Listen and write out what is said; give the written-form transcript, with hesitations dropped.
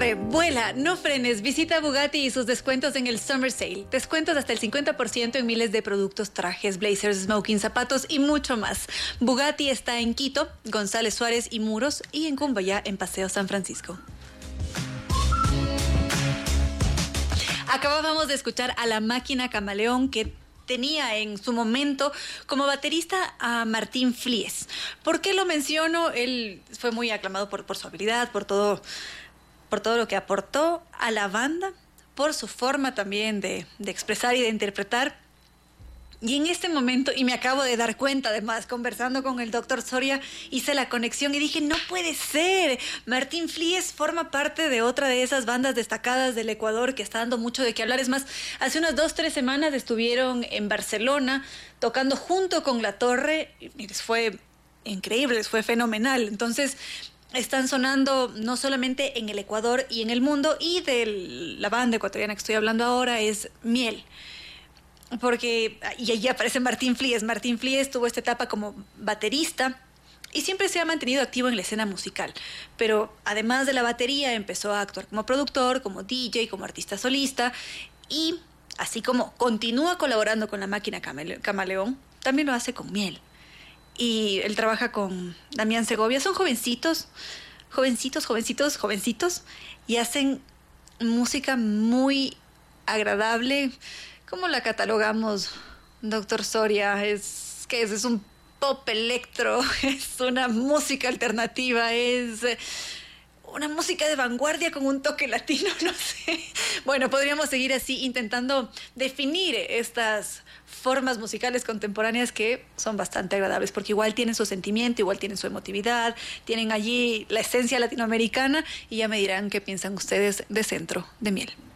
Corre, vuela, no frenes, visita Bugatti y sus descuentos en el Summer Sale. Descuentos hasta el 50% en miles de productos, trajes, blazers, smoking, zapatos y mucho más. Bugatti está en Quito, González Suárez y Muros, y en Cumbayá, en Paseo San Francisco. Acabábamos de escuchar a La Máquina Camaleón, que tenía en su momento como baterista a Martín Flies. ¿Por qué lo menciono? Él fue muy aclamado por su habilidad, por todo lo que aportó a la banda, por su forma también de expresar y de interpretar. Y en este momento, y me acabo de dar cuenta además, conversando con el doctor Soria, hice la conexión y dije, no puede ser, Martín Flies forma parte de otra de esas bandas destacadas del Ecuador que está dando mucho de qué hablar. Es más, hace unas 2-3 semanas estuvieron en Barcelona tocando junto con La Torre y les fue increíble, les fue fenomenal. Entonces, están sonando no solamente en el Ecuador y en el mundo, y de la banda ecuatoriana que estoy hablando ahora es Miel. Porque, y allí aparece Martín Flies. Martín Flies tuvo esta etapa como baterista y siempre se ha mantenido activo en la escena musical. Pero además de la batería, empezó a actuar como productor, como DJ, como artista solista. Y así como continúa colaborando con La Máquina Camaleón, también lo hace con Miel. Y él trabaja con Damián Segovia. Son jovencitos, y hacen música muy agradable. ¿Cómo la catalogamos, doctor Soria? ¿Es un pop electro? ¿Es una música alternativa? ¿Es una música de vanguardia con un toque latino? No sé. Bueno, podríamos seguir así intentando definir estas formas musicales contemporáneas que son bastante agradables, porque igual tienen su sentimiento, igual tienen su emotividad, tienen allí la esencia latinoamericana, y ya me dirán qué piensan ustedes de Centro de Miel.